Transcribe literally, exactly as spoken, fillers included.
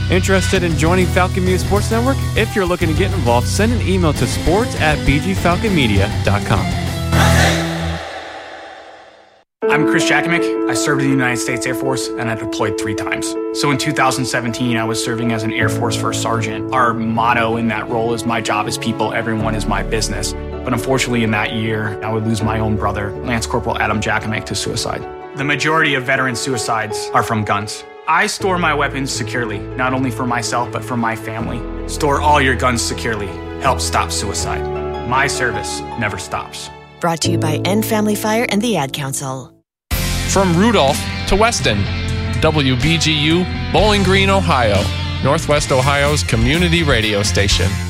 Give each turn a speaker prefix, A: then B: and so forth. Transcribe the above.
A: Interested in joining Falcon Media Sports Network? If you're looking to get involved, send an email to sports at b g falcon media dot com.
B: I'm Chris Jakimick. I served in the United States Air Force and I deployed three times. So in two thousand seventeen, I was serving as an Air Force First Sergeant. Our motto in that role is my job is people, everyone is my business. But unfortunately in that year, I would lose my own brother, Lance Corporal Adam Jakimick, to suicide. The majority of veteran suicides are from guns. I store my weapons securely, not only for myself, but for my family. Store all your guns securely. Help stop suicide. My service never stops.
C: Brought to you by End Family Fire and the Ad Council.
D: From Rudolph to Weston, W B G U, Bowling Green, Ohio, Northwest Ohio's community radio station.